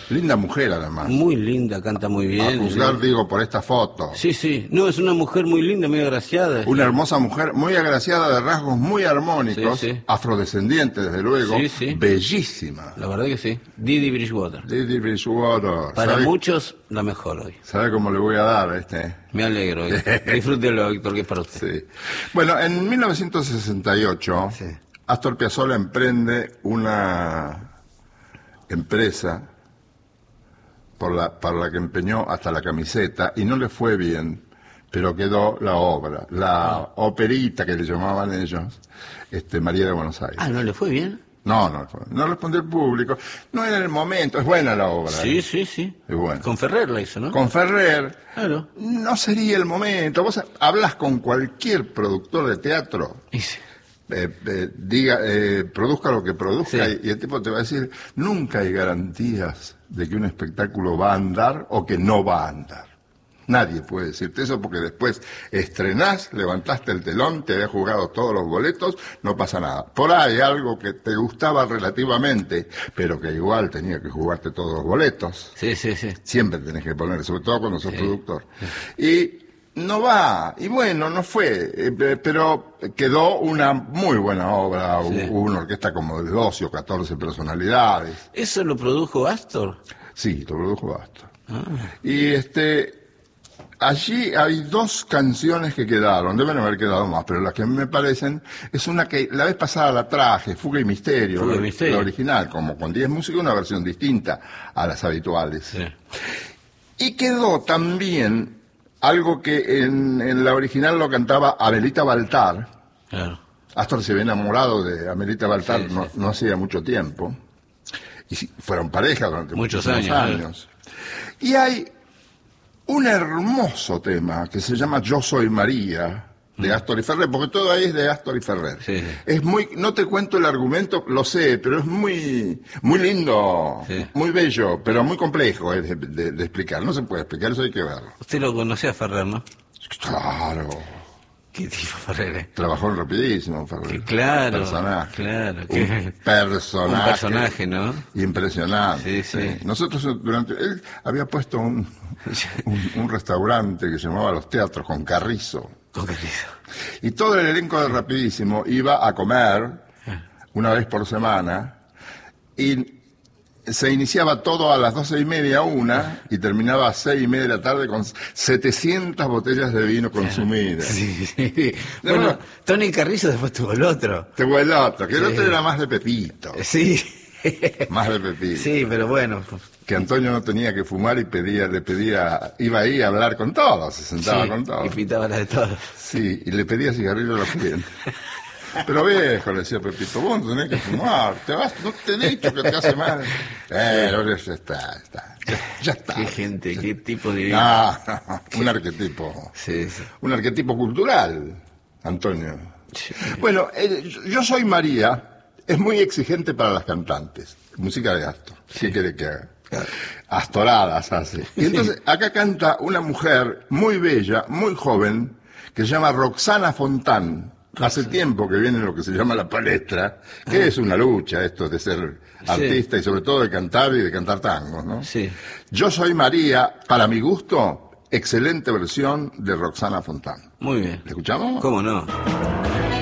Linda mujer, además. Muy linda, canta muy bien. A juzgar, sí. digo, por esta foto. Sí, sí. No, es una mujer muy linda, muy agraciada. Una hermosa mujer, muy agraciada, de rasgos muy armónicos, Sí, sí. afrodescendiente, desde luego, Sí, sí. bellísima. La verdad que sí. Didi Bridgewater. Didi Bridgewater. Para ¿Sabe, muchos, la mejor hoy. ¿Sabe cómo le voy a dar a este? Me alegro. Disfrútelo, Héctor, que es para usted. Sí. Bueno, en 1968, Sí. Astor Piazzolla emprende una empresa para la que empeñó hasta la camiseta, y no le fue bien, pero quedó la obra, la operita que le llamaban ellos, María de Buenos Aires. Ah, ¿no le fue bien? No respondió el público, no era el momento, es buena la obra. Sí, sí, sí. Es buena. Con Ferrer la hizo, ¿no? Con Ferrer, Claro. no sería el momento. Vos hablas con cualquier productor de teatro, Y sí. produzca lo que produzca, Sí. y el tipo te va a decir, nunca hay garantías de que un espectáculo va a andar o que no va a andar. Nadie puede decirte eso, porque después estrenás, levantaste el telón, te habías jugado todos los boletos, no pasa nada. Por ahí algo que te gustaba relativamente, pero que igual tenía que jugarte todos los boletos. Sí, sí, sí. Siempre tenés que poner, sobre todo cuando sos productor. Y no va, y bueno, no fue, pero quedó una muy buena obra. Sí. Hubo una orquesta como de 12 o 14 personalidades. ¿Eso lo produjo Astor? Sí, lo produjo Astor. Ah. Y allí hay dos canciones que quedaron, deben haber quedado más, pero las que me parecen, es una que la vez pasada la traje, Fuga y Misterio, Fuga y Misterio. la original, como con 10 músicos, una versión distinta a las habituales. Sí. Y quedó también algo que en la original lo cantaba Amelita Baltar. Claro. Astor se había enamorado de Amelita Baltar, Sí, sí. no hacía mucho tiempo, y fueron pareja durante Muchos muchísimos años. Y hay un hermoso tema que se llama Yo Soy María, de Astor y Ferrer, porque todo ahí es de Astor y Ferrer. Sí, sí. Es muy, no te cuento el argumento, lo sé, pero es muy, muy lindo, Sí. muy bello, pero muy complejo de explicar. No se puede explicar, eso hay que verlo. Usted lo conocía a Ferrer, ¿no? Claro, ¿Qué tipo Ferrer? trabajó en Rapidísimo, Ferrer. Claro. Personaje. Claro. Un personaje. Un personaje, ¿no? Impresionante. Sí, sí. Nosotros él había puesto un restaurante que se llamaba Los Teatros con Carrizo. Coquetizo. Y todo el elenco de Rapidísimo iba a comer una vez por semana, y se iniciaba todo a las 12:30, 1, y terminaba a 6:30 de la tarde con 700 botellas de vino consumidas. Sí, sí. Bueno, Tony Carrizo después tuvo el otro. Te fue el otro, que el Sí. otro era más de Pepito. Sí. Más de Pepito. Sí, pero bueno. Que Antonio no tenía que fumar y le pedía, iba ahí a hablar con todos, se sentaba Sí, con todos. y pitaba la de todos. Sí, y le pedía cigarrillo a los clientes. Pero viejo, le decía Pepito, vos no tenés que fumar, no te he dicho que te hace mal. Ya está. Ya está. Qué gente, qué tipo de... No, un arquetipo. Sí, sí. Un arquetipo cultural, Antonio. Sí. Bueno, Yo Soy María es muy exigente para las cantantes. Música de Astor. ¿Qué quiere que haga? Astoradas hace. Y entonces acá canta una mujer muy bella, muy joven, que se llama Roxana Fontán. Hace tiempo que viene lo que se llama la palestra, que es una lucha esto de ser artista y sobre todo de cantar y de cantar tangos, ¿no? Sí. Yo Soy María, para mi gusto, excelente versión de Roxana Fontán. Muy bien. ¿La escuchamos? ¿Cómo no?